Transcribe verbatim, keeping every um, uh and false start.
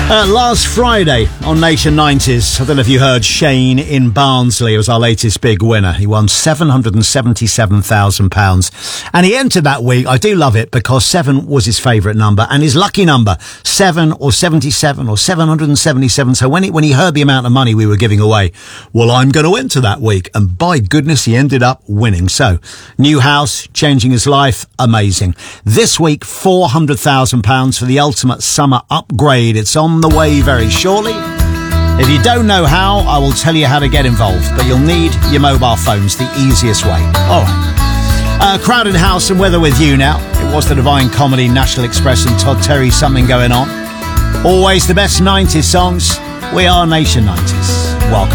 Uh, last Friday on Nation nineties, I don't know if you heard, Shane in Barnsley was our latest big winner. He won seven hundred seventy-seven thousand pounds. And he entered that week. I do love it because seven was his favourite number and his lucky number, seven or seventy-seven or seven hundred seventy-seven. So when he, when he heard the amount of money we were giving away, well, I'm going to enter that week. And by goodness, he ended up winning. So, new house, changing his life, amazing. This week, four hundred thousand pounds for the ultimate summer upgrade. It's on the way very shortly. If you don't know how, I will tell you how to get involved, but you'll need your mobile phones, the easiest way. All right. Uh, Crowded House and Weather with you now. It was the Divine Comedy, National Express and Todd Terry, Something Going On. Always the best nineties songs. We are Nation nineties. Welcome.